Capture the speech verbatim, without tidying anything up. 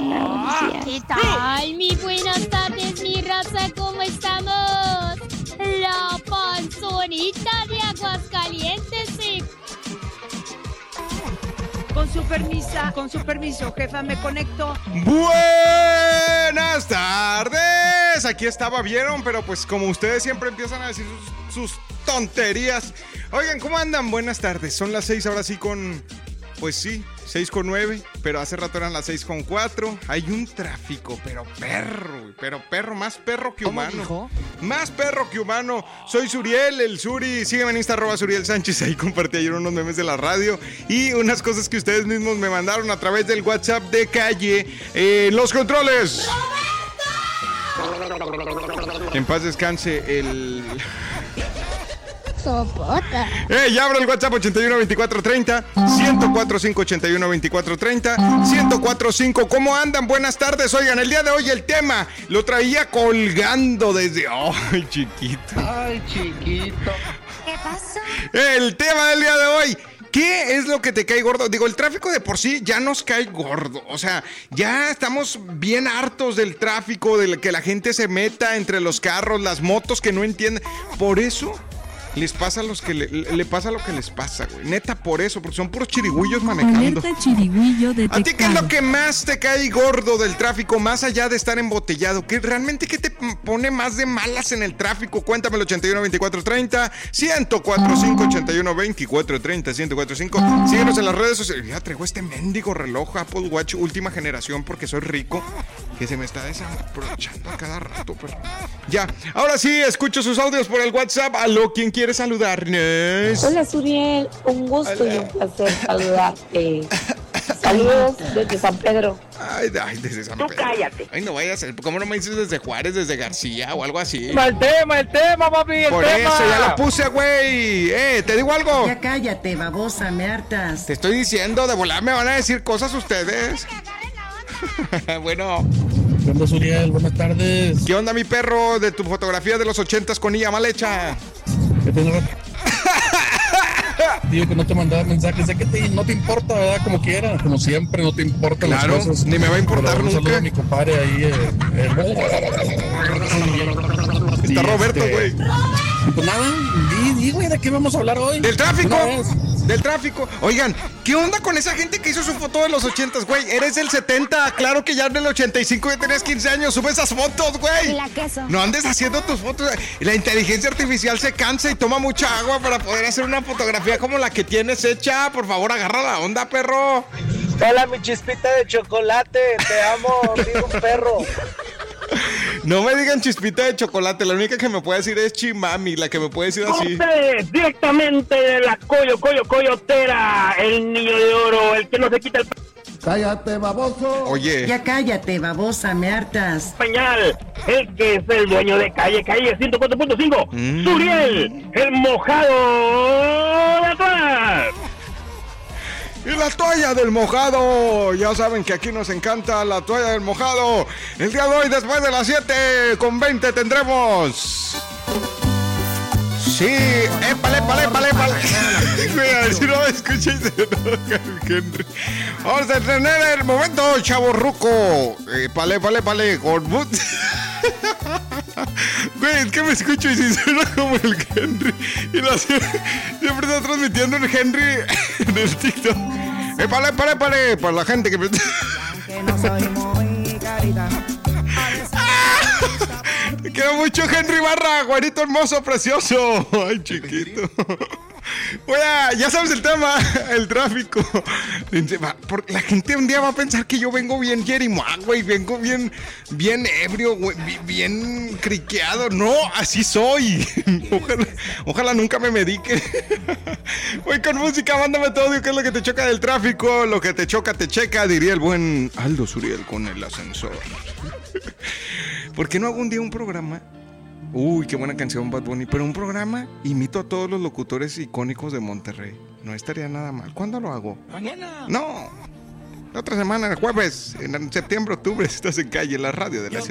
buenos días. ¿Qué tal? Mi buenas tardes, mi raza, ¿cómo estamos? La panzonita de Aguascalientes, sí. Con su permisa, con su permiso, jefa, me conecto. Buenas tardes. Aquí estaba, vieron, pero pues como ustedes siempre empiezan a decir sus, sus tonterías. Oigan, ¿cómo andan? Buenas tardes. Son las seis, ahora sí con... Pues sí, seis con nueve, pero hace rato eran las seis con cuatro. Hay un tráfico, pero perro, pero perro, más perro que humano. ¿Cómo dijo? Más perro que humano. Soy Suriel, el Suri. Sígueme en Insta, arroba Suriel Sánchez. Ahí compartí ayer unos memes de la radio y unas cosas que ustedes mismos me mandaron a través del WhatsApp de Calle. Eh, los controles. ¡Roberto! En paz descanse el... Sopota. Eh, ya abro el WhatsApp ochenta y uno veinticuatro treinta, ciento cuatro cinco ochenta y uno veinticuatro treinta, ciento cuatro cinco. ¿Cómo andan? Buenas tardes. Oigan, el día de hoy el tema lo traía colgando desde... ¡Ay, chiquito! ¡Ay, chiquito! ¿Qué pasó? El tema del día de hoy. ¿Qué es lo que te cae gordo? Digo, el tráfico de por sí ya nos cae gordo. O sea, ya estamos bien hartos del tráfico, de que la gente se meta entre los carros, las motos que no entienden. Por eso... Les pasa los que le, le pasa lo que les pasa, güey. Neta, por eso, porque son puros chirigüillos manejando. Alerta chirigüillo detectado. ¿A ti qué es lo que más te cae gordo del tráfico, más allá de estar embotellado? ¿Qué realmente qué te pone más de malas en el tráfico? Cuéntamelo, ochenta y uno veinticuatro treinta, ciento cuatro cinco ochenta y uno veinticuatro treinta, ciento cuatro cinco. Síguenos en las redes sociales. Ya traigo este mendigo reloj Apple Watch última generación porque soy rico, que se me está desaprovechando a cada rato, pero... Ya, ahora sí, escucho sus audios por el WhatsApp. Aló, ¿quién quiere saludarnos? Hola, Suriel. Un gusto Hola. Y un placer saludarte. Saludos desde San Pedro. Ay, ay, desde San Tú Pedro. cállate. Ay, no vayas a ser. ¿Cómo no me dices desde Juárez, desde García o algo así? El tema, el tema, papi, el Por tema. eso, ya lo puse, güey. Eh, ¿te digo algo? Ya cállate, babosa, me hartas. Te estoy diciendo, de volar me van a decir cosas ustedes. Bueno. ¿Qué onda, Suriel? Buenas tardes. ¿Qué onda, mi perro, de tu fotografía de los ochentas con ella mal hecha? ¿Qué tengo? Digo que no te mandaba mensajes, sé que te, no te importa, ¿verdad? Como quiera, como siempre, no te importan claro, las cosas. Ni me va a importar pero nunca. Un saludo a mi compadre ahí. Eh, eh, Está Roberto, güey. Este, pues nada, di, di, güey, ¿de qué vamos a hablar hoy? Del tráfico. Del tráfico. Oigan, ¿qué onda con esa gente que hizo su foto de los ochentas, güey? Eres del setenta, claro que ya en el ochenta y cinco ya tenías quince años. Sube esas fotos, güey. Y la queso. No andes haciendo tus fotos. La inteligencia artificial se cansa y toma mucha agua para poder hacer una fotografía como la que tienes hecha. Por favor, agarra la onda, perro. Hola, mi chispita de chocolate. Te amo, digo un perro. No me digan chispita de chocolate, la única que me puede decir es chimami, la que me puede decir así. Ustedes, directamente de la Coyo, Coyo, Coyotera, el niño de oro, el que no se quita el cállate, baboso. Oye. Ya cállate, babosa, me hartas. pañal, el que es el dueño de Calle, Calle ciento cuatro punto cinco, mm. Suriel, el mojado de atrás. Y la toalla del mojado, ya saben que aquí nos encanta la toalla del mojado. El día de hoy, después de las siete con veinte, tendremos... Sí, épale, épale, épale, épale. Mira, si no me escuchan, se enoja el Henry. Vamos a tener el momento chavorruco. Épale, épale, épale, con... Güey, es que me escucho y si suena como el Henry. Y la siempre está transmitiendo el Henry en el TikTok. Épale, épale, épale, para la gente que... Aunque no soy muy carita. Te quiero mucho, Henry Barra, güerito hermoso, precioso. Ay, chiquito. Oye, ya sabes el tema, el tráfico. La gente un día va a pensar que yo vengo bien jerimoa, güey. Vengo bien, bien ebrio, güey, bien criqueado. No, así soy. Ojalá, ojalá nunca me medique. Voy con música, mándame todo. ¿Qué es lo que te choca del tráfico? Lo que te choca, te checa, diría el buen Aldo Suriel con el ascensor. ¿Por qué no hago un día un programa? Uy, qué buena canción, Bad Bunny. Pero un programa, imito a todos los locutores icónicos de Monterrey. No estaría nada mal. ¿Cuándo lo hago? Mañana. No. La otra semana, el jueves, en septiembre, octubre, estás en Calle, la radio de la ciudad.